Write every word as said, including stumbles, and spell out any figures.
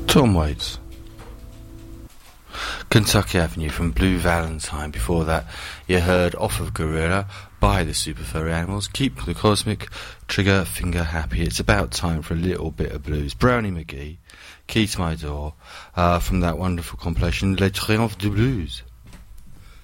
Tom Waits. Kentucky Avenue from Blue Valentine. Before that, you heard Off of Gorilla by the Super Furry Animals. Keep the Cosmic Trigger Finger Happy. It's about time for a little bit of blues. Brownie McGee, Key to My Door, uh, from that wonderful compilation Les Triomphes du Blues.